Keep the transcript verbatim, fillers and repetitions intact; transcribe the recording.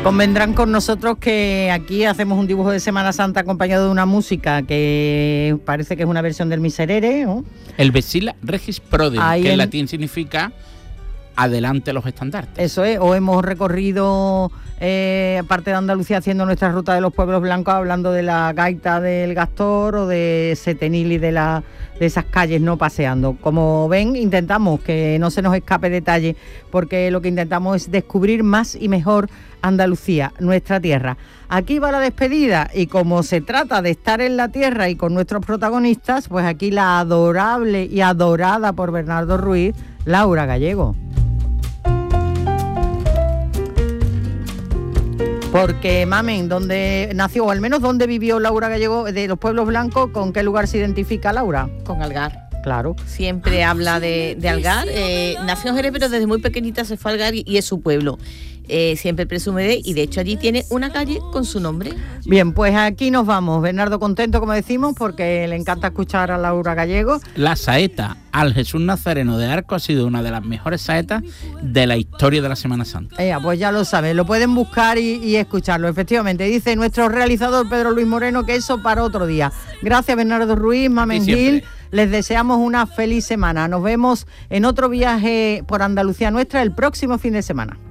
Convendrán con nosotros que aquí hacemos un dibujo de Semana Santa acompañado de una música que parece que es una versión del Miserere, ¿no? El Vexilla Regis Prodem, Ahí que en en latín significa adelante los estandartes. Eso es, o hemos recorrido eh, parte de Andalucía haciendo nuestra ruta de los pueblos blancos, hablando de la gaita del Gastor o de Setenil y de, la, de esas calles, no paseando. Como ven, intentamos que no se nos escape detalle, porque lo que intentamos es descubrir más y mejor Andalucía, nuestra tierra. Aquí va la despedida, y como se trata de estar en la tierra y con nuestros protagonistas, pues aquí la adorable y adorada por Bernardo Ruiz, Laura Gallego. Porque, mamen, ¿dónde nació, o al menos dónde vivió Laura Gallego de los pueblos blancos? ¿Con qué lugar se identifica Laura? Con Algar. Claro. Siempre habla de, de Algar. Eh, nació en Jerez, pero desde muy pequeñita se fue a Algar y, y es su pueblo. Eh, siempre presume de, y de hecho allí tiene una calle con su nombre. Bien, pues aquí nos vamos. Bernardo contento, como decimos, porque le encanta escuchar a Laura Gallego. La saeta al Jesús Nazareno de Arco ha sido una de las mejores saetas de la historia de la Semana Santa. Eh, pues ya lo saben, lo pueden buscar y, y escucharlo. Efectivamente, dice nuestro realizador Pedro Luis Moreno que eso para otro día. Gracias, Bernardo Ruiz, Mamen Gil. Les deseamos una feliz semana. Nos vemos en otro viaje por Andalucía Nuestra el próximo fin de semana.